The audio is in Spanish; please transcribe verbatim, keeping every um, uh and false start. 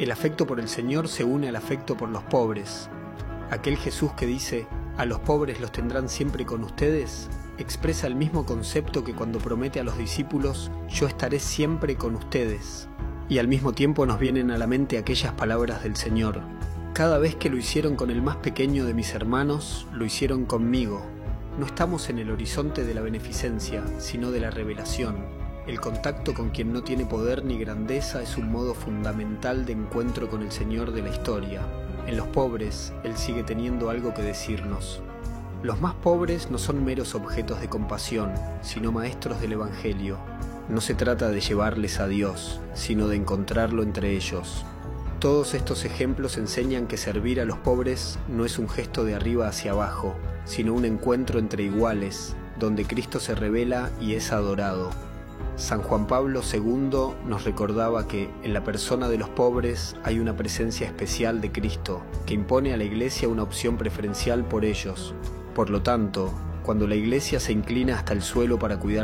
El afecto por el Señor se une al afecto por los pobres. Aquel Jesús que dice, a los pobres los tendrán siempre con ustedes, expresa el mismo concepto que cuando promete a los discípulos, yo estaré siempre con ustedes. Y al mismo tiempo nos vienen a la mente aquellas palabras del Señor. Cada vez que lo hicieron con el más pequeño de mis hermanos, lo hicieron conmigo. No estamos en el horizonte de la beneficencia, sino de la revelación. El contacto con quien no tiene poder ni grandeza es un modo fundamental de encuentro con el Señor de la historia. En los pobres, Él sigue teniendo algo que decirnos. Los más pobres no son meros objetos de compasión, sino maestros del Evangelio. No se trata de llevarles a Dios, sino de encontrarlo entre ellos. Todos estos ejemplos enseñan que servir a los pobres no es un gesto de arriba hacia abajo, sino un encuentro entre iguales, donde Cristo se revela y es adorado. San Juan Pablo segundo nos recordaba que en la persona de los pobres hay una presencia especial de Cristo, que impone a la Iglesia una opción preferencial por ellos. Por lo tanto, cuando la Iglesia se inclina hasta el suelo para cuidar